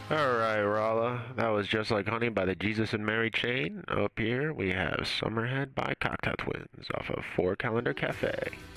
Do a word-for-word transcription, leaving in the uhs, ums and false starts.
Alright, Rala. That was Just Like Honey by the Jesus and Mary Chain. Up here we have Summerhead by Cocktail Twins off of Four Calendar Cafe.